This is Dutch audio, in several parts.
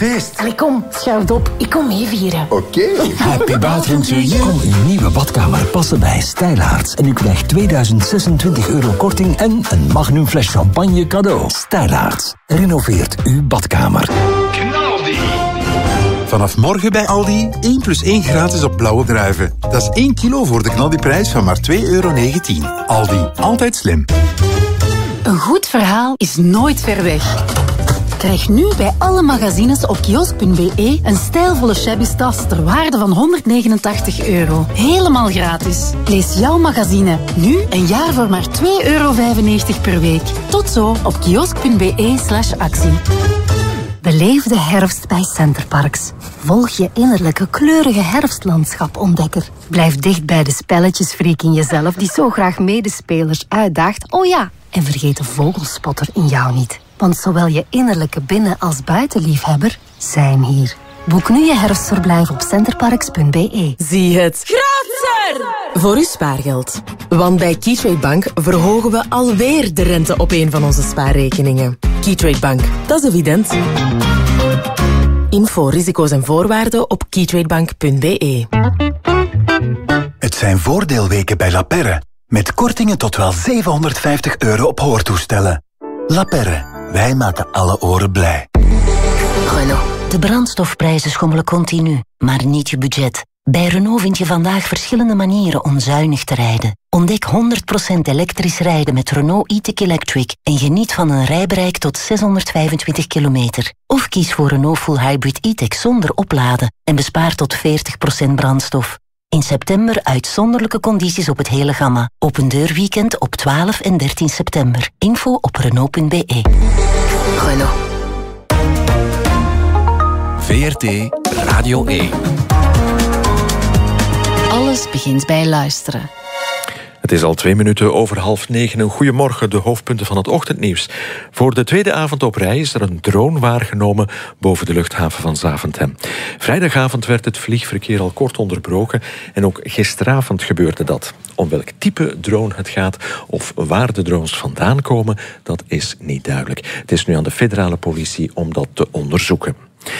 feest. Allee, kom, schuif op. Ik kom meevieren. Oké. Happy bathroom to you. Kom uw nieuwe badkamer passen bij Stijlaarts. En u krijgt 2026 euro korting en een magnum fles champagne cadeau. Stijlaarts. Renoveert uw badkamer. Knaldi. Vanaf morgen bij Aldi 1+1 gratis op blauwe druiven. Dat is 1 kilo voor de knaldiprijs van maar €2,19. Aldi, altijd slim. Een goed verhaal is nooit ver weg. Krijg nu bij alle magazines op kiosk.be een stijlvolle shabby tas ter waarde van €189. Helemaal gratis. Lees jouw magazine nu een jaar voor maar €2,95 per week. Tot zo op kiosk.be/actie. Beleef de herfst bij Centerparks. Volg je innerlijke kleurige herfstlandschap-ontdekker. Blijf dicht bij de spelletjesfreak in jezelf die zo graag medespelers uitdaagt. Oh ja, en vergeet de vogelspotter in jou niet. Want zowel je innerlijke binnen- als buitenliefhebber zijn hier. Boek nu je herfstverblijf op centerparks.be. Zie het groter voor uw spaargeld. Want bij Keytrade Bank verhogen we alweer de rente op een van onze spaarrekeningen. Keytrade Bank, dat is evident. Info, risico's en voorwaarden op keytradebank.be. Het zijn voordeelweken bij La Perre. Met kortingen tot wel €750 op hoortoestellen. La Perre, wij maken alle oren blij. Renault. De brandstofprijzen schommelen continu, maar niet je budget. Bij Renault vind je vandaag verschillende manieren om zuinig te rijden. Ontdek 100% elektrisch rijden met Renault e-tech Electric en geniet van een rijbereik tot 625 kilometer. Of kies voor Renault Full Hybrid e-tech zonder opladen en bespaar tot 40% brandstof. In september uitzonderlijke condities op het hele gamma. Open deurweekend op 12 en 13 september. Info op Renault.be. Renault. VRT Radio 1. Alles begint bij luisteren. Het is al 2 minuten over 8:30. Een goedemorgen, de hoofdpunten van het ochtendnieuws. Voor de tweede avond op rij is er een drone waargenomen boven de luchthaven van Zaventem. Vrijdagavond werd het vliegverkeer al kort onderbroken en ook gisteravond gebeurde dat. Om welk type drone het gaat of waar de drones vandaan komen, dat is niet duidelijk. Het is nu aan de federale politie om dat te onderzoeken.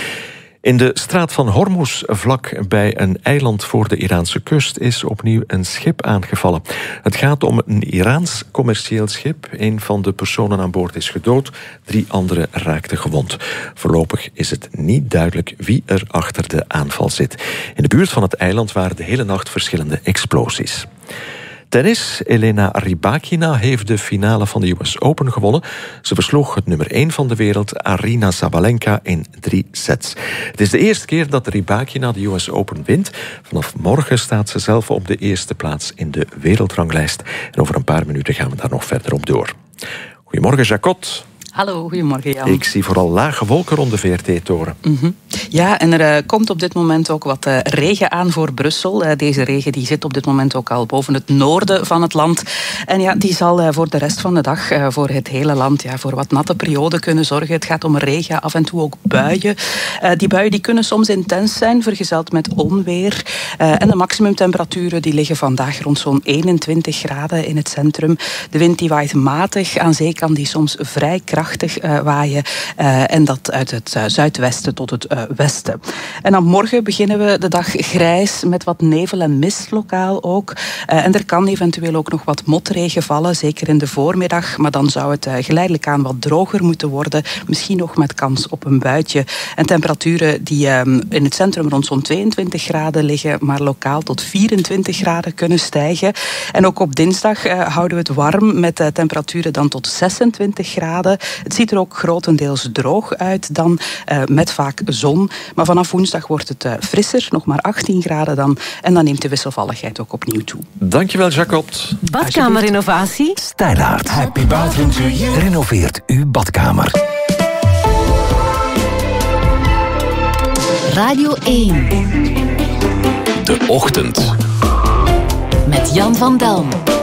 In de straat van Hormuz, vlak bij een eiland voor de Iraanse kust, is opnieuw een schip aangevallen. Het gaat om een Iraans commercieel schip. Een van de personen aan boord is gedood, 3 anderen raakten gewond. Voorlopig is het niet duidelijk wie er achter de aanval zit. In de buurt van het eiland waren de hele nacht verschillende explosies. Tennis. Elena Rybakina heeft de finale van de US Open gewonnen. Ze versloeg het nummer 1 van de wereld, Aryna Sabalenka, in 3 sets. Het is de eerste keer dat Rybakina de US Open wint. Vanaf morgen staat ze zelf op de eerste plaats in de wereldranglijst. En over een paar minuten gaan we daar nog verder op door. Goedemorgen, Jacot. Hallo, goedemorgen Jan. Ik zie vooral lage wolken rond de VRT-toren. Ja, en er komt op dit moment ook wat regen aan voor Brussel. Deze regen die zit op dit moment ook al boven het noorden van het land. En ja, die zal voor de rest van de dag, voor het hele land, voor wat natte perioden kunnen zorgen. Het gaat om regen, af en toe ook buien. Die buien die kunnen soms intens zijn, vergezeld met onweer. En de maximumtemperaturen die liggen vandaag rond zo'n 21 graden in het centrum. De wind die waait matig, aan zee kan die soms vrij krachtig waaien. En dat uit het zuidwesten tot het westen. En dan morgen beginnen we de dag grijs met wat nevel en mist lokaal ook. En er kan eventueel ook nog wat motregen vallen, zeker in de voormiddag. Maar dan zou het geleidelijk aan wat droger moeten worden. Misschien nog met kans op een buitje. En temperaturen die in het centrum rond zo'n 22 graden liggen, maar lokaal tot 24 graden kunnen stijgen. En ook op dinsdag houden we het warm met temperaturen dan tot 26 graden. Het ziet er ook grotendeels droog uit dan, met vaak zon. Maar vanaf woensdag wordt het frisser, nog maar 18 graden dan. En dan neemt de wisselvalligheid ook opnieuw toe. Dankjewel, Jacot. Badkamerrenovatie? Stijlaarts. Happy bathroom to you. Renoveert uw badkamer. Radio 1. De ochtend. Met Jan van Delm.